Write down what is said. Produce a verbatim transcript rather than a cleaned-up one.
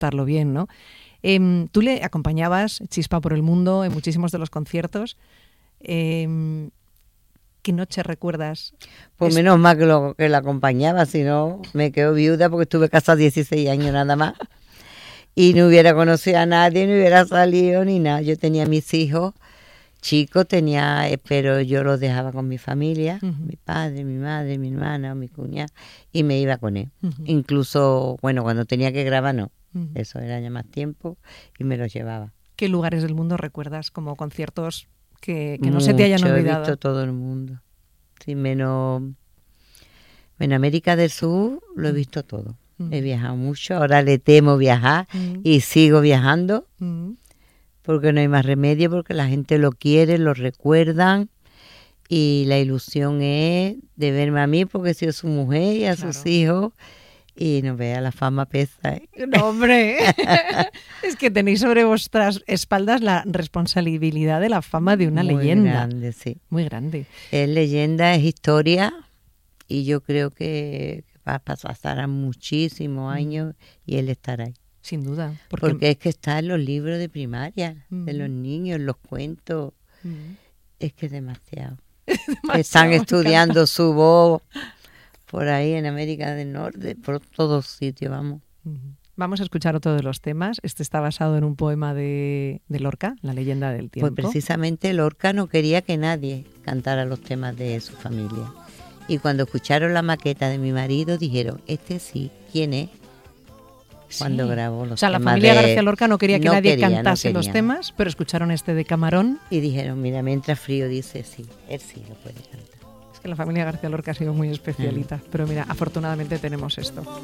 disfrutarlo bien, ¿no? Eh, tú le acompañabas Chispa por el mundo en muchísimos de los conciertos. Eh, ¿Qué noche recuerdas? Pues menos mal que, lo, que la acompañaba, si no me quedo viuda porque estuve casada dieciséis años nada más. Y no hubiera conocido a nadie, no hubiera salido ni nada. Yo tenía mis hijos chicos, tenía, pero yo los dejaba con mi familia, uh-huh. mi padre, mi madre, mi hermana, mi cuñada, y me iba con él. Uh-huh. Incluso, bueno, cuando tenía que grabar, no. Uh-huh. Eso era ya más tiempo y me los llevaba. ¿Qué lugares del mundo recuerdas como conciertos que, que no Mucho, se te hayan olvidado? He visto todo el mundo. Sí, menos en América del Sur lo he visto todo. Uh-huh. He viajado mucho, ahora le temo viajar uh-huh. y sigo viajando. Uh-huh. Porque no hay más remedio, porque la gente lo quiere, lo recuerdan y la ilusión es de verme a mí porque soy su mujer y a claro. sus hijos y no vea la fama pesa. ¿eh? No, hombre, es que tenéis sobre vuestras espaldas la responsabilidad de la fama de una Muy leyenda. Muy grande, sí. Muy grande. Es leyenda, es historia y yo creo que va a pasar muchísimos años y él estará ahí. Sin duda. Porque, porque es que está en los libros de primaria, mm. de los niños, en los cuentos. Mm. Es que es demasiado. Es demasiado. Están estudiando su voz por ahí en América del Norte, por todos sitios, vamos. Mm. Vamos a escuchar otro de los temas. Este está basado en un poema de, de Lorca, La leyenda del tiempo. Pues precisamente Lorca no quería que nadie cantara los temas de su familia. Y cuando escucharon la maqueta de mi marido, dijeron, este sí, ¿quién es? Cuando sí. grabó los O sea, la temas familia de... García Lorca no quería que no nadie quería, cantase no los temas, pero escucharon este de Camarón. Y dijeron, mira, mientras frío, dice, sí, él sí lo puede cantar. Es que la familia García Lorca ha sido muy especialita, mm. pero mira, afortunadamente tenemos esto.